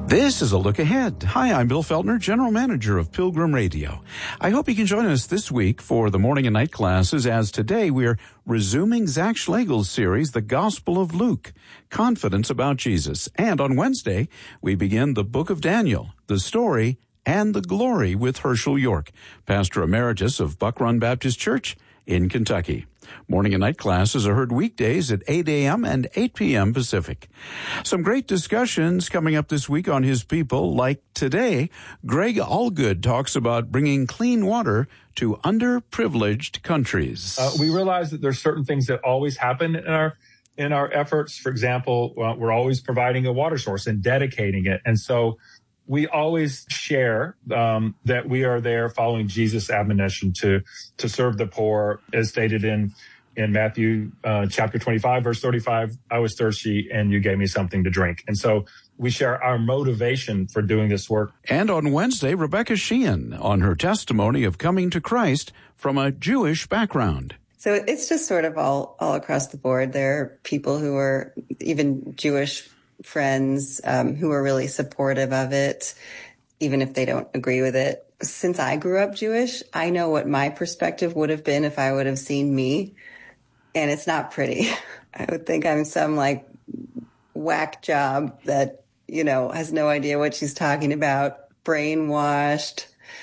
This is a look ahead. Hi, I'm Bill Feltner, General Manager of Pilgrim Radio. I hope you can join us this week for the morning and night classes, as today we're resuming Zach Schlegel's series, The Gospel of Luke, Confidence About Jesus. And on Wednesday, we begin the book of Daniel, the story and the glory with Herschel York, Pastor Emeritus of Buck Run Baptist Church in Kentucky. Morning and night classes are heard weekdays at 8 a.m. and 8 p.m. Pacific. Some great discussions coming up this week on His people, like today, Greg Allgood talks about bringing clean water to underprivileged countries. We realize that there's certain things that always happen in our efforts. For example, we're always providing a water source and dedicating it. And so we always share that we are there following Jesus' admonition to serve the poor, as stated in Matthew chapter 25, verse 35, I was thirsty and you gave me something to drink. And so we share our motivation for doing this work. And on Wednesday, Rebecca Sheehan on her testimony of coming to Christ from a Jewish background. So it's just sort of all across the board. There are people who are even Jewish friends who are really supportive of it, even if they don't agree with it. Since I grew up Jewish, I know what my perspective would have been if I would have seen me, and it's not pretty. I would think I'm some like whack job that, has no idea what she's talking about, brainwashed,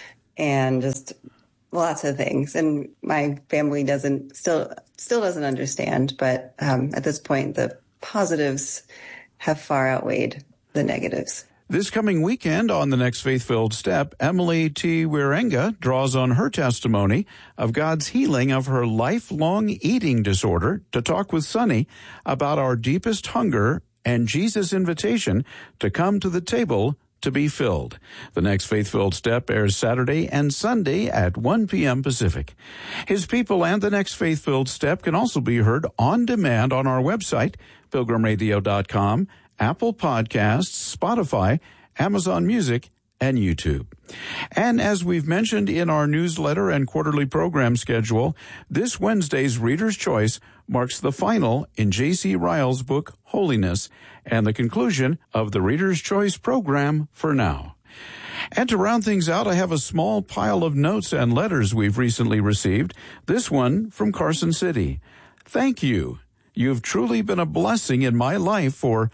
and just lots of things. And my family still doesn't understand, but at this point, the positives have far outweighed the negatives. This coming weekend on the next Faith-Filled Step, Emily T. Wirenga draws on her testimony of God's healing of her lifelong eating disorder to talk with Sunny about our deepest hunger and Jesus' invitation to come to the table to be filled. The next Faith-Filled Step airs Saturday and Sunday at 1 p.m. Pacific. His people and the next Faith-Filled Step can also be heard on demand on our website, pilgrimradio.com, Apple Podcasts, Spotify, Amazon Music, and YouTube. And as we've mentioned in our newsletter and quarterly program schedule, this Wednesday's Reader's Choice marks the final in J.C. Ryle's book, Holiness, and the conclusion of the Reader's Choice program for now. And to round things out, I have a small pile of notes and letters we've recently received. This one from Carson City. Thank you. You've truly been a blessing in my life for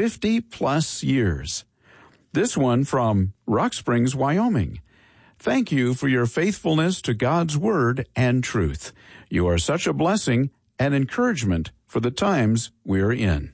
50-plus years. This one from Rock Springs, Wyoming. Thank you for your faithfulness to God's Word and truth. You are such a blessing and encouragement for the times we're in.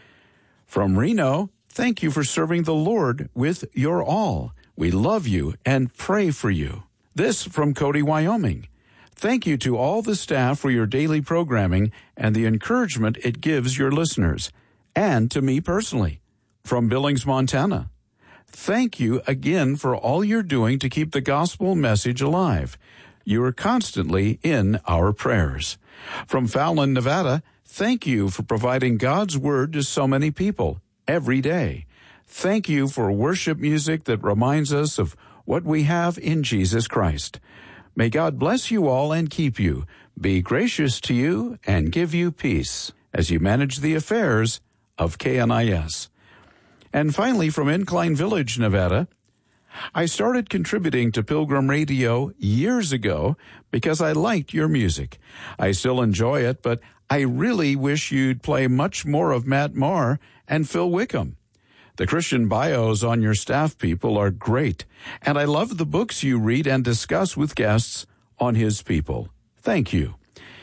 From Reno, thank you for serving the Lord with your all. We love you and pray for you. This from Cody, Wyoming. Thank you to all the staff for your daily programming and the encouragement it gives your listeners, and to me personally. From Billings, Montana. Thank you again for all you're doing to keep the gospel message alive. You are constantly in our prayers. From Fallon, Nevada, thank you for providing God's Word to so many people every day. Thank you for worship music that reminds us of what we have in Jesus Christ. May God bless you all and keep you, be gracious to you, and give you peace as you manage the affairs of KNIS. And finally, from Incline Village, Nevada, I started contributing to Pilgrim Radio years ago because I liked your music. I still enjoy it, but I really wish you'd play much more of Matt Maher and Phil Wickham. The Christian bios on your staff people are great, and I love the books you read and discuss with guests on His people. Thank you.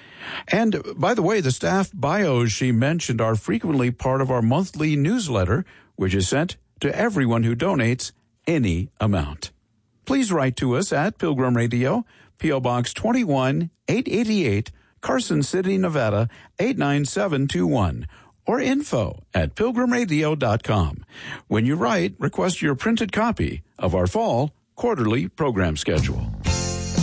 And by the way, the staff bios she mentioned are frequently part of our monthly newsletter, which is sent to everyone who donates any amount. Please write to us at Pilgrim Radio, P.O. Box 21, 888, Carson City, Nevada, 89721. Or info@pilgrimradio.com. When you write, request your printed copy of our fall quarterly program schedule.